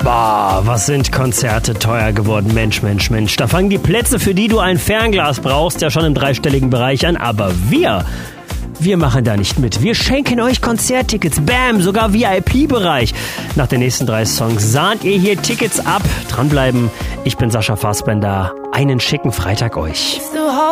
Boah, was sind Konzerte teuer geworden. Mensch. Da fangen die Plätze, für die du ein Fernglas brauchst, ja schon im dreistelligen Bereich an. Aber wir machen da nicht mit. Wir schenken euch Konzerttickets. Bam, sogar VIP-Bereich. Nach den nächsten 3 Songs sahnt ihr hier Tickets ab. Dranbleiben. Ich bin Sascha Fassbender. Einen schicken Freitag euch.